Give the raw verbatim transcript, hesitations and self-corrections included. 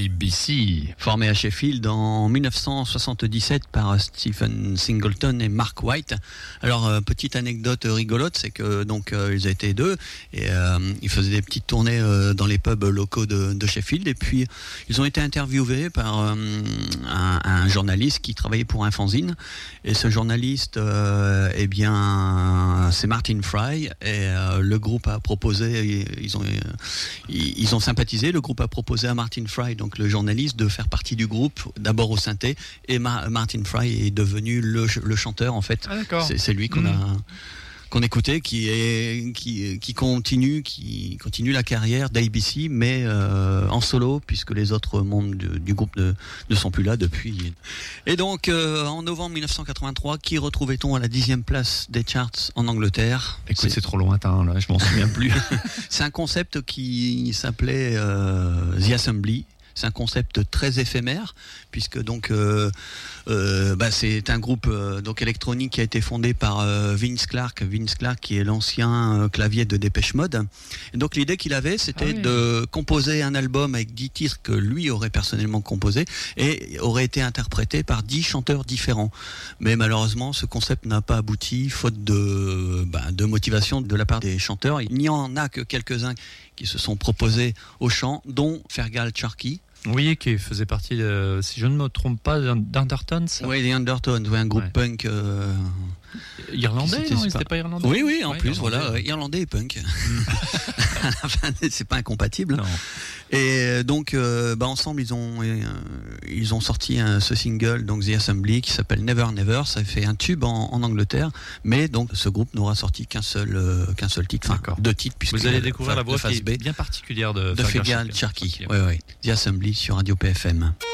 A B C. Formé à Sheffield en dix-neuf cent soixante-dix-sept par Stephen Singleton et Mark White. Alors, euh, petite anecdote rigolote, c'est que donc euh, ils étaient deux et euh, ils faisaient des petites tournées euh, dans les pubs locaux de, de Sheffield. Et puis, ils ont été interviewés par euh, un, un journaliste qui travaillait pour un fanzine. Et ce journaliste, euh, eh bien, c'est Martin Fry. Et euh, le groupe a proposé, ils ont, ils, ils ont sympathisé. Le groupe a proposé à Martin Fry, donc le journaliste, de faire partie du groupe, d'abord au synthé, et Ma- Martin Fry est devenu le, le chanteur en fait. Ah, d'accord. C'est, c'est lui qu'on mmh. a qu'on écoutait, qui est qui qui continue qui continue la carrière d'A B C, mais euh, en solo, puisque les autres membres du, du groupe ne, ne sont plus là depuis. Et donc euh, en novembre dix-neuf cent quatre-vingt-trois, qui retrouvait-on à la dixième place des charts en Angleterre? Écoute, c'est, c'est trop lointain là, je m'en souviens plus. C'est un concept qui s'appelait euh, The Assembly. C'est un concept très éphémère, puisque donc euh, euh, bah, c'est un groupe euh, donc électronique qui a été fondé par euh, Vince Clarke, Vince Clarke qui est l'ancien euh, clavier de Dépêche Mode. Et donc l'idée qu'il avait, c'était ah oui. de composer un album avec dix titres que lui aurait personnellement composé et aurait été interprété par dix chanteurs différents. Mais malheureusement, ce concept n'a pas abouti, faute de, bah, de motivation de la part des chanteurs. Il n'y en a que quelques-uns qui se sont proposés au chant, dont Fergal Sharkey. Oui, qui faisait partie, de, si je ne me trompe pas, d'Undertones. Oui, les Undertones, oui, un groupe ouais. punk. Euh, irlandais, non, c'était pas... pas irlandais. Oui, oui, en ouais, plus, irlandais, voilà, ouais. irlandais et punk. Enfin, c'est pas incompatible. Non. Et donc, euh, bah, ensemble, ils ont, euh, ils ont sorti un, ce single, donc The Assembly, qui s'appelle Never Never. Ça fait un tube en, en Angleterre, mais donc ce groupe n'aura sorti qu'un seul, euh, qu'un seul titre, enfin deux titres, puisque vous allez découvrir la, la voix qui est bien particulière de, de Fergal Sharkey. Oui, oui. The Assembly sur Radio P F M.